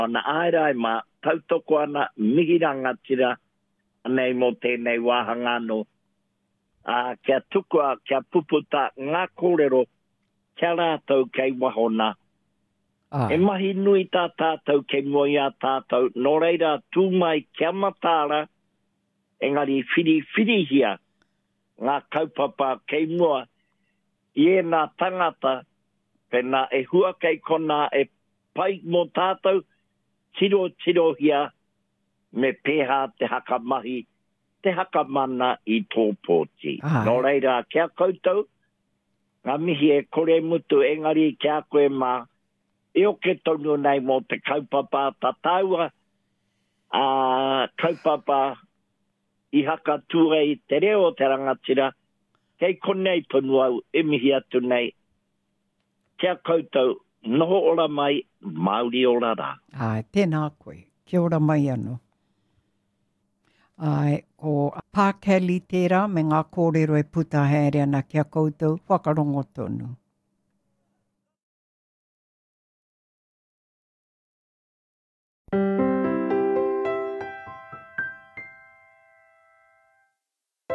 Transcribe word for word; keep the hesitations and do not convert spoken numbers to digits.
Ona airai ma tautoko ana mihiranga tira nei mo tēnei wāhanga no. Uh, kia tukua, kia puputa ngā kōrero kia rātou kei wahona. Ai. E mahi nui tā tātou kei moi a tātou, nō reira tūmai kia matāra, engari whiri whiri hia ngā kaupapa kei mua, i e nā tangata, pena e hua kei kona e pai mō tātou, tiro tiro hia, me pēhā te haka mahi, te haka mana i tō pōti. Ai. Nō reira, kia koutou, ngā mihi e kore mutu engari kia koe mā, e o ke tonu nei mō te kaupapa tataua, a kaupapa i haka ture i te reo te rangatira, kei konei tonu au e mihi atu nei, kia koutou, noho ora mai, Māori ora rā. Ai, tēnā koe. Kia ora mai anō. Ai, ko Pākeli tērā me ngā kōrero e puta haere ana kia koutou, whakarongo tonu.